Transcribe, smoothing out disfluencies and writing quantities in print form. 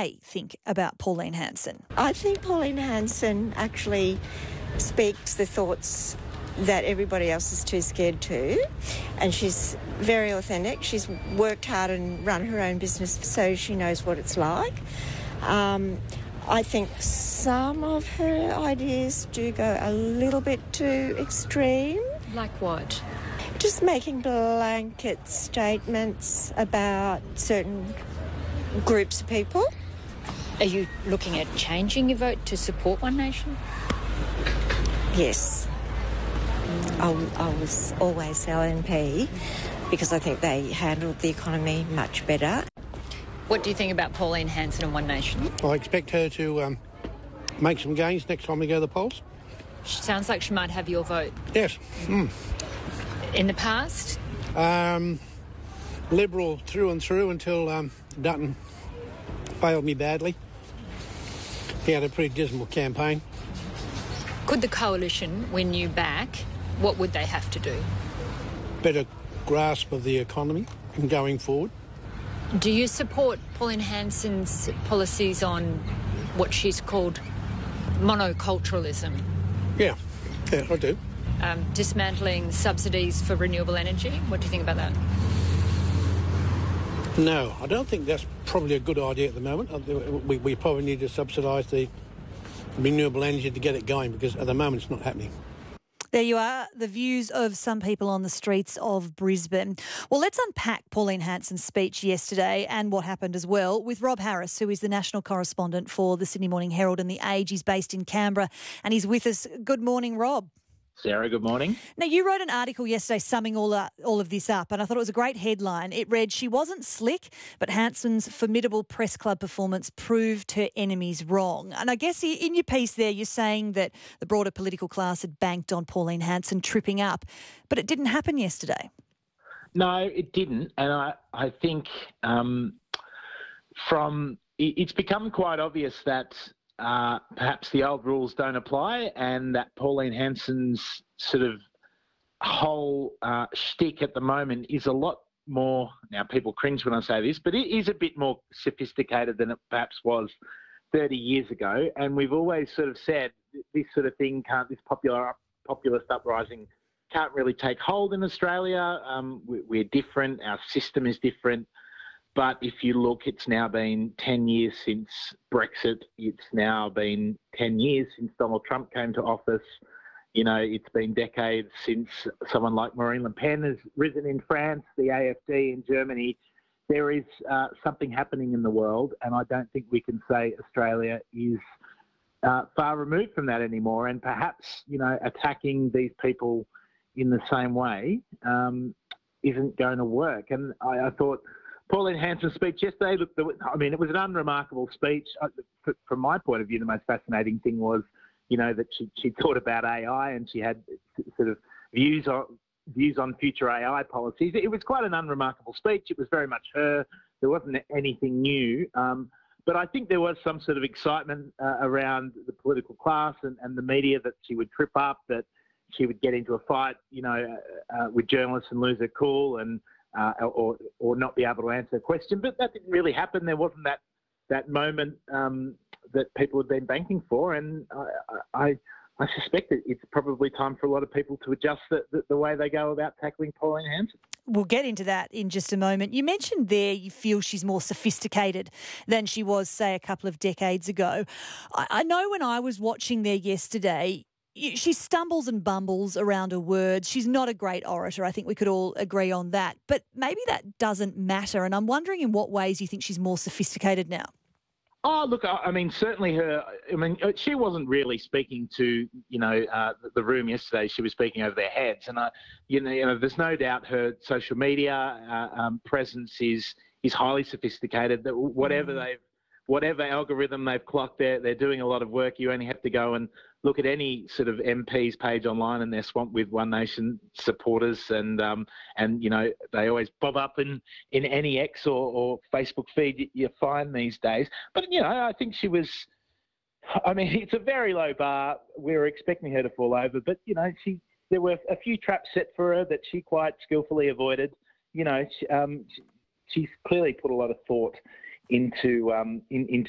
they think about Pauline Hanson. I think Pauline Hanson actually speaks the thoughts that everybody else is too scared to, and she's very authentic. She's worked hard and run her own business, so she knows what it's like. I think some of her ideas do go a little bit too extreme. Like what? Just making blanket statements about certain groups of people. Are you looking at changing your vote to support One Nation? Yes. I was always LNP because I think they handled the economy much better. What do you think about Pauline Hanson and One Nation? I expect her to make some gains next time we go to the polls. She sounds like she might have your vote. Yes. In the past? Liberal through and through until Dutton failed me badly. He had a pretty dismal campaign. Could the coalition win you back? What would they have to do? Better grasp of the economy and going forward. Do you support Pauline Hanson's policies on what she's called monoculturalism? Yeah, I do. Dismantling subsidies for renewable energy? What do you think about that? No, I don't think that's probably a good idea at the moment. We probably need to subsidise the renewable energy to get it going, because at the moment it's not happening. There you are, the views of some people on the streets of Brisbane. Well, let's unpack Pauline Hanson's speech yesterday and what happened as well with Rob Harris, who is the national correspondent for the Sydney Morning Herald and The Age. He's based in Canberra and he's with us. Good morning, Rob. Sarah, good morning. Now, you wrote an article yesterday summing all of this up, and I thought it was a great headline. It read, "She wasn't slick, but Hanson's formidable press club performance proved her enemies wrong." And I guess in your piece there, you're saying that the broader political class had banked on Pauline Hanson tripping up, but it didn't happen yesterday. No, it didn't. And I think it's become quite obvious that perhaps the old rules don't apply, and that Pauline Hanson's sort of whole shtick at the moment is a lot more, now people cringe when I say this, but it is a bit more sophisticated than it perhaps was 30 years ago. And we've always sort of said this sort of thing this populist uprising can't really take hold in Australia. We're different, our system is different. But if you look, it's now been 10 years since Brexit. It's now been 10 years since Donald Trump came to office. You know, it's been decades since someone like Marine Le Pen has risen in France, the AfD in Germany. There is something happening in the world, and I don't think we can say Australia is far removed from that anymore. And perhaps, you know, attacking these people in the same way isn't going to work. And I thought Pauline Hanson's speech yesterday, look, I mean, it was an unremarkable speech. From my point of view, the most fascinating thing was, you know, that she thought about AI and she had sort of views on future AI policies. It was quite an unremarkable speech. It was very much her. There wasn't anything new. But I think there was some sort of excitement around the political class and the media that she would trip up, that she would get into a fight, you know, with journalists and lose her cool and or not be able to answer a question. But that didn't really happen. There wasn't that moment that people had been banking for. And I suspect that it's probably time for a lot of people to adjust the way they go about tackling Pauline Hanson. We'll get into that in just a moment. You mentioned there you feel she's more sophisticated than she was, say, a couple of decades ago. I know when I was watching there yesterday, she stumbles and bumbles around her words. She's not a great orator. I think we could all agree on that. But maybe that doesn't matter. And I'm wondering in what ways you think she's more sophisticated now. Oh, look, I mean, certainly she wasn't really speaking to, you know, the room yesterday. She was speaking over their heads. And, you know, there's no doubt her social media presence is highly sophisticated. That whatever algorithm they've clocked, they're doing a lot of work. You only have to go and look at any sort of MP's page online and they're swamped with One Nation supporters, and you know, they always bob up in any X or Facebook feed you find these days. But, you know, I think she was, I mean, it's a very low bar. We were expecting her to fall over, but, you know, there were a few traps set for her that she quite skillfully avoided. You know, she's clearly put a lot of thought into